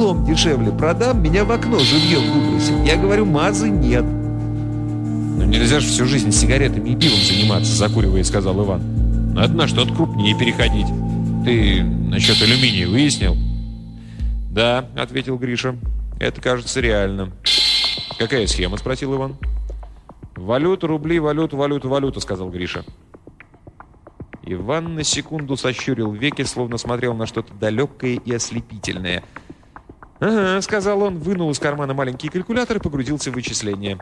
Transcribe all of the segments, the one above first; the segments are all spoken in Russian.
лом дешевле продам, меня в окно живьем выбросят. Я говорю, мазы нет. Ну нельзя же всю жизнь сигаретами и пивом заниматься, закуривая, сказал Иван. Надо на что-то крупнее переходить. Ты насчет алюминия выяснил? Да, ответил Гриша. Это кажется реально. Какая схема, спросил Иван. Валюта, рубли, валюта, валюта, валюта, сказал Гриша. Иван на секунду сощурил веки, словно смотрел на что-то далекое и ослепительное. «Ага», — сказал он, вынул из кармана маленький калькулятор и погрузился в вычисления.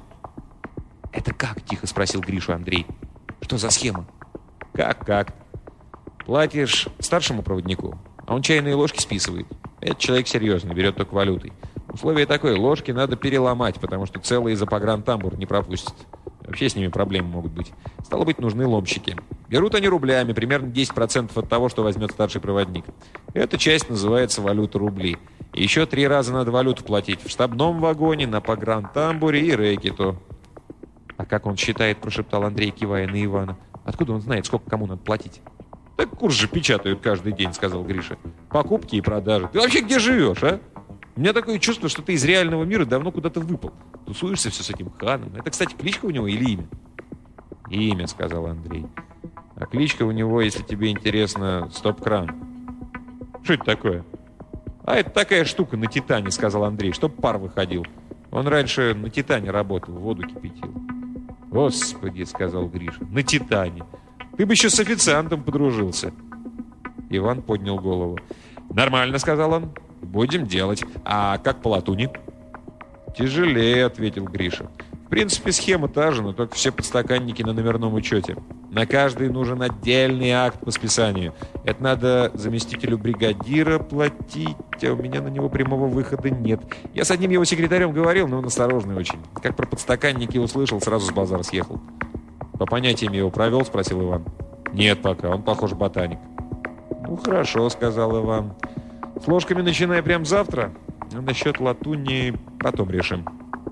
«Это как?» — тихо спросил Гришу Андрей. «Что за схема?» «Как? Платишь старшему проводнику, а он чайные ложки списывает. Этот человек серьезный, берет только валютой. Условие такое, ложки надо переломать, потому что целые за погрантамбур не пропустят. Вообще с ними проблемы могут быть. Стало быть, нужны ломщики. Берут они рублями, примерно 10% от того, что возьмет старший проводник. Эта часть называется валюта рубли. И еще 3 раза надо валюту платить в штабном вагоне, на погрантамбуре и рэкету». «А как он считает?» – прошептал Андрей, кивая на Ивана. «Откуда он знает, сколько кому надо платить?» «Так курс же печатают каждый день», – сказал Гриша. «Покупки и продажи. Ты вообще где живешь, а? У меня такое чувство, что ты из реального мира давно куда-то выпал. Тусуешься все с этим ханом. Это, кстати, кличка у него или имя?» «Имя», — сказал Андрей. «А кличка у него, если тебе интересно, Стоп-кран». «Что это такое?» «А это такая штука на Титане», — сказал Андрей, — «чтоб пар выходил. Он раньше на Титане работал, воду кипятил». «Господи», — сказал Гриша, — «на Титане. Ты бы еще с официантом подружился». Иван поднял голову. «Нормально», — сказал он. «Будем делать. А как по латуни?» «Тяжелее», — ответил Гриша. «В принципе, схема та же, но только все подстаканники на номерном учете. На каждый нужен отдельный акт по списанию. Это надо заместителю бригадира платить, а у меня на него прямого выхода нет. Я с одним его секретарем говорил, но он осторожный очень. Как про подстаканники услышал, сразу с базара съехал». «По понятиям его провел?» — спросил Иван. «Нет пока, он, похож, ботаник». «Ну, хорошо», — сказал Иван. «С ложками начиная прямо завтра, а насчет латуни потом решим».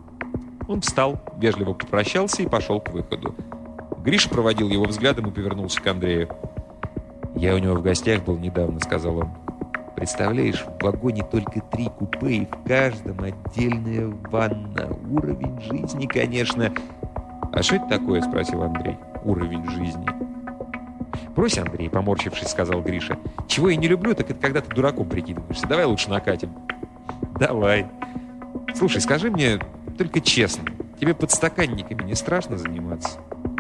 Он встал, вежливо попрощался и пошел к выходу. Гриша проводил его взглядом и повернулся к Андрею. «Я у него в гостях был недавно», — сказал он. «Представляешь, в вагоне только 3 купе, и в каждом отдельная ванна. Уровень жизни, конечно». «А что это такое?» — спросил Андрей. «Уровень жизни». «Брось, Андрей», — поморщившись, сказал Гриша. «Чего я не люблю, так это когда ты дураком прикидываешься. Давай лучше накатим». «Давай. Слушай, скажи мне только честно, тебе подстаканниками не страшно заниматься?»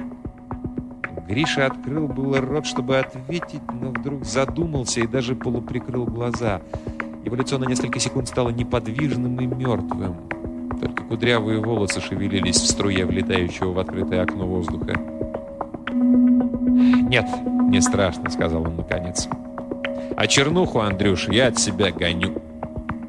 Гриша открыл было рот, чтобы ответить, но вдруг задумался и даже полуприкрыл глаза. Его лицо на несколько секунд стало неподвижным и мертвым. Только кудрявые волосы шевелились в струе влетающего в открытое окно воздуха. «Нет, не страшно», — сказал он наконец. «А чернуху, Андрюш, я от себя гоню».